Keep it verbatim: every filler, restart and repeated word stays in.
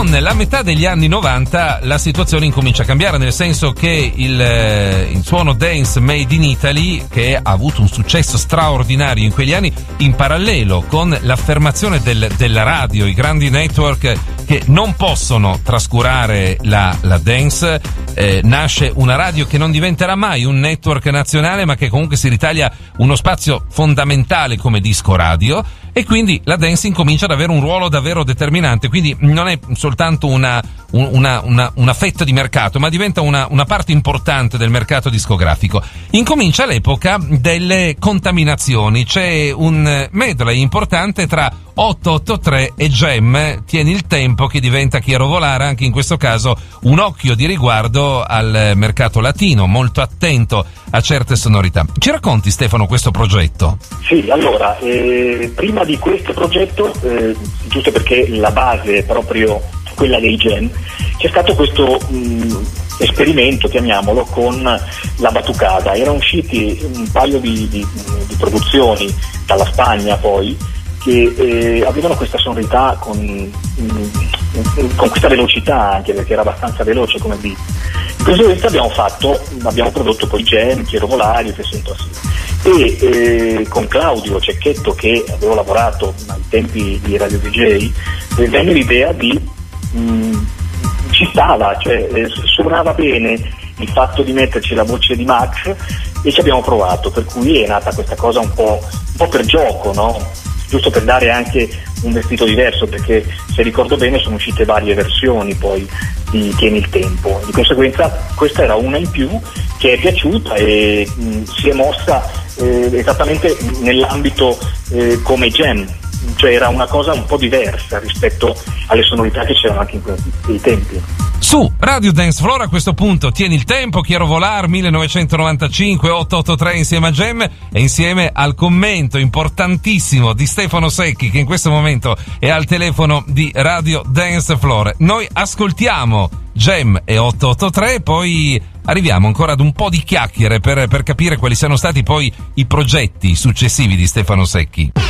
con la metà degli anni novanta la situazione incomincia a cambiare, nel senso che il, il suono dance made in Italy, che ha avuto un successo straordinario in quegli anni, in parallelo con l'affermazione del, della radio, i grandi network che non possono trascurare la, la dance, eh, nasce una radio che non diventerà mai un network nazionale, ma che comunque si ritaglia uno spazio fondamentale come disco radio, e quindi la dance incomincia ad avere un ruolo davvero determinante. Quindi non è soltanto una, una, una, una fetta di mercato, ma diventa una, una parte importante del mercato discografico. Incomincia l'epoca delle contaminazioni, c'è un medley importante tra otto otto tre e Gem, Tieni il tempo, che diventa Quiero volar, anche in questo caso un occhio di riguardo al mercato latino, molto attento a certe sonorità. Ci racconti, Stefano, questo progetto? Sì, allora, eh, prima di questo progetto, eh, giusto perché la base è proprio quella dei Gem, c'è stato questo mh, esperimento, chiamiamolo, con la Batucada. Erano usciti un paio di, di, di produzioni dalla Spagna, poi, che eh, avevano questa sonorità con, mh, con questa velocità, anche perché era abbastanza veloce come beat. In conseguenza abbiamo fatto, abbiamo prodotto poi Gem, Quiero volar, Io te sento así. E eh, con Claudio Cecchetto, che avevo lavorato ai tempi di Radio D J, eh, venne l'idea di mh, ci stava, cioè eh, suonava bene il fatto di metterci la voce di Max, e ci abbiamo provato, per cui è nata questa cosa un po', un po' per gioco, no? Giusto per dare anche un vestito diverso, perché se ricordo bene sono uscite varie versioni poi di Tieni il tempo, di conseguenza questa era una in più che è piaciuta e mh, si è mossa eh, esattamente nell'ambito eh, come Gem, cioè era una cosa un po' diversa rispetto alle sonorità che c'erano anche in quei tempi. Su Radio Dance Floor a questo punto Tieni il tempo, Quiero volar, millenovecentonovantacinque, otto otto tre insieme a Gem e insieme al commento importantissimo di Stefano Secchi, che in questo momento è al telefono di Radio Dance Floor. Noi ascoltiamo Gem e otto otto tre, poi arriviamo ancora ad un po' di chiacchiere per, per capire quali siano stati poi i progetti successivi di Stefano Secchi.